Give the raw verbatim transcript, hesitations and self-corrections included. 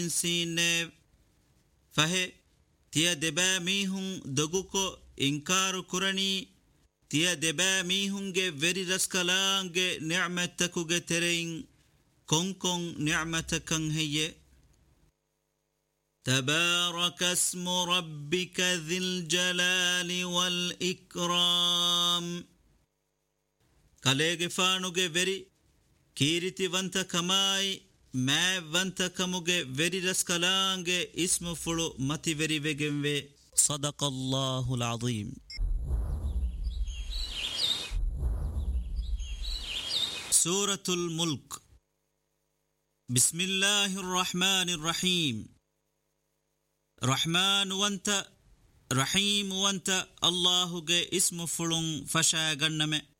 سين فه تيا دبا ميهن دغوكو إنكار كرني تيا دبا ميهن جي فري رسكلان جي نعمتكو جي ترين كون كون نعمتكن هي تبارك اسم ربك ذي الجلال والإكرام كاليغ فانوغ فري كيرتي وانت كماي ما وانت كموغ فري رسكلانغ اسم فلو متي فري وگنوه صدق الله العظيم. سورة الملك. بسم الله الرحمن الرحيم. رحمن وانت رحيم وانت الله جي اسم فلون فشا غنم